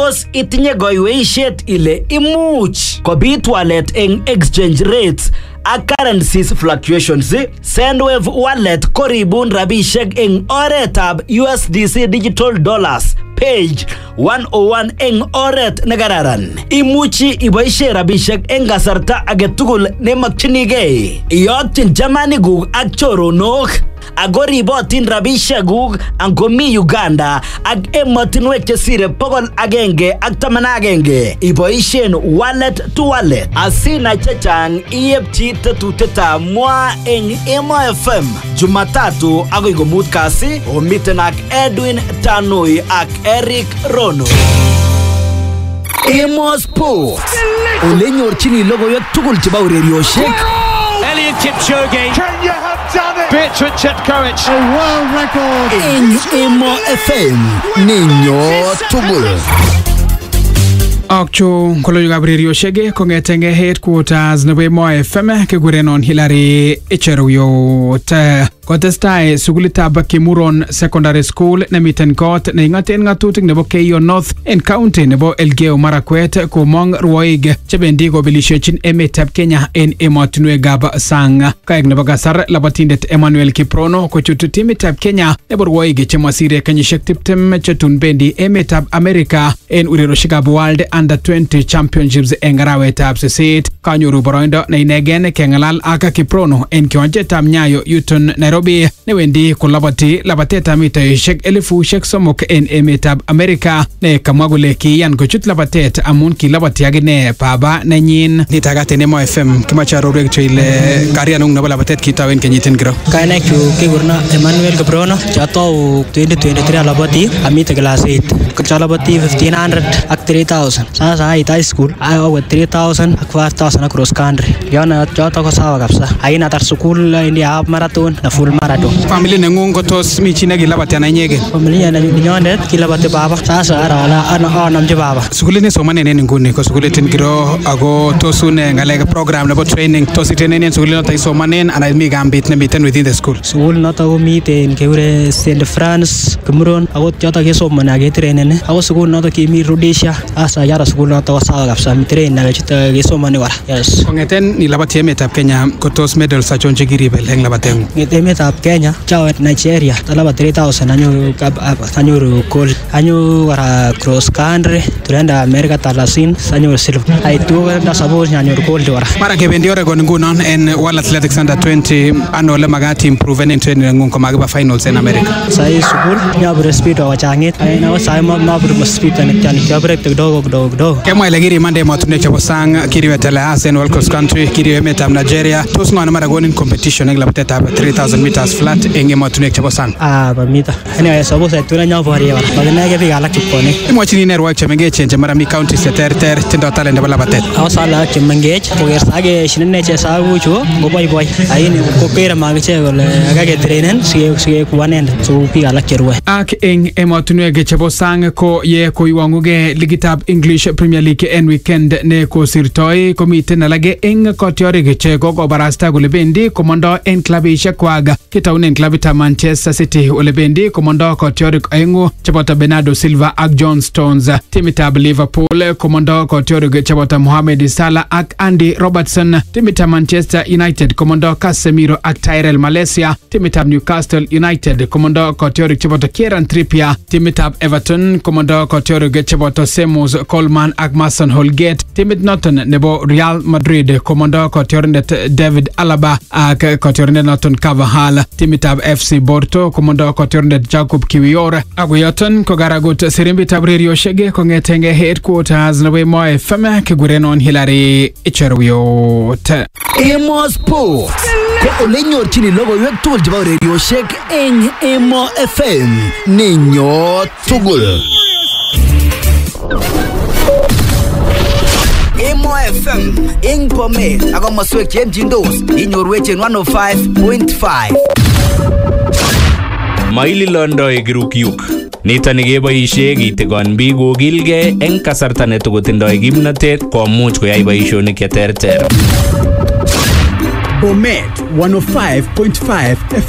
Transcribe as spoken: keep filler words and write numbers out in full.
tos itinye goiweishet ile imuch kobit walet eng exchange rates a currencies fluctuations. Sendwave wallet koribun rabishek eng oretab U S D C digital dollars page one oh one eng oret negararan. Imuchi iboishe rabishek eng kasarta agetugul nemakchinigei. Iyokyin chamanikuk ak choronok. Ako ribotin rabishekuk angomi Uganda ak emotinwek chesire pokol agenge ak taman agenge. Iboishen wallet to wallet. Asina chechang iyepchi tetutetab mwa eng Emo F M Jumatatu agoi komut kasi omiten ak Edwin Tanui ak Eric Rono. Emo Sports. Ole nyorchini logoiwek tugul chebo urerioshek. Eliud Kipchoge. Can you have done it? Bertrand Chepkoech. A world record. En Emo F M ninyo tugul. Akcho koloyo gabrielio shege kongetenge headquarters nebo Emo F M kekurenon Hilary Icheruyot. Kotestai sukulitab Kimuron Secondary School nemiten kot neing'aten ng'atutik nebo Keio North en county nebo Elgeyo Marakwet komong rwoik chebendi kobelishechin emetab Kenya en emotinwekab sang. Kaek nebo kasar labatindet Emmanuel Kiprono kochutu timitab Kenya nebo rwoik chemasire kenyishek tiptem chetun bendi emetab Amerika en urerioshekab World Under twenty Championships en arawetab sisit. Kanyoru boroindo ne inegen keng'alal ak Kiprono en kiwanjetab Nyayo yuton Nairobi newendi kolabati labatetab mitaishek elifushek somok en emetab Amerika ne kamwa kole kiyan kochut labatet amun kilabati agine baba nenyin. Nitagat en Emo F M kimache arorwek cho ile karianung nebo labatet kitawen kenyiten ngiro. Kainek chu kegurna Emmanuel Kiprono chatou twenty twenty-three alabati amite class eight kachalabati fifteen hundred ak three thousand. Sasa ai high school ai over three thousand ak five thousand ak cross country. Yana chato ko sawa kabisa. Aina tar school India half marathon na full marathon. Familia nengung kotos mi chine kilabati ana inyege. Familia na nyondet kilabati baba. Sasa ara ala ana anamje baba. Sukuli ni somane nene nguni ko sukuli tingiro ago tosune ngale program nebo training tositenene sukuli no tai somanen ana mi gambit ne miten within the school. School no to miten keure Saint France Cameroon ago chato ke somana ke trainene. Ago school no to kimi Rhodesia. Asa yara school no to sawa kabisa mi train na chita ke somani wala. Yes. Kongeten ni labati emetab Kenya kotos medal sa chonje giribel eng labatengu. Emetab Kenya chawe Nigeria talaba three thousand anyo anyo gold anyo wara cross country tuenda America thelathini anyo silver ai tu na suppose anyo gold wara mara kebendi Oregon ngunon en World Athletics Under twenty ano le magati improve en training ngung ko magiba finals en America sai school nyabre speed wa changit ai na sai ma mabre speed en chani nyabre kidogo kidogo kidogo kema ile giri mande matune chabo sang kiri wetela asen World Cross Country kiri emetab Nigeria tos ngwana mara gonin competition en labatetab three thousand meters flat en emotunek chabo sang ah ba mita anyway suppose tuna nyavori wala magana ke biga alak chukone imwachini network chemengech che mara mi counties terter tindo talent nebo labatet awasala chemengech poger sage shinne che sagu chu go boy boy aini ko pera magche gole agage trainen sie sie kuanen so biga alak cherwe ak en emotunek chabo sang ko ye ko iwanguge ligitab English Premier League en weekend ne ko sirtoi komiten alage en kotiorik che gogo barasta gole bendi komondo en klabisha kwaga kitaunen klabita Manchester City ole bendi komondo kotiorik aengu chapota Bernardo Silva ak John Stones. Timitab Liverpool komondo kotiorik chapota Mohamed Salah ak Andy Robertson. Timitab Manchester United komondo Casemiro ak Tyrell Malaysia. Timitab Newcastle United komondo kotiorik chapota Kieran Trippier. Timitab Everton komondo kotiorik chapota Seamus Coleman ak Mason Holgate. Timit Norton nebo Real Madrid komondo kotiorindet David Alaba ak kotiorindet Norton Carvajal. Timitab F C Porto komondo kotiorindet Jacob Kiwior. Agoyoton kogaragut sirimbitab radio shege kongetenge headquarters nebo Emo F M kigurenon Hilary Icheruyot. Emo Sports ko ole nyorchini logoiwek tugul chebo urerioshek eng Emo F M ninyo tugul. Emo F M ing Bomet ako maswek chemchindos inyorwech en one oh five point five. Maili Londoi Girukyuk. Nitoni keboishe kitigon biik kokilgei eng kasarta netokotindoi kimnatet komuch koyai boishonik cheterter. Bomet one oh five point five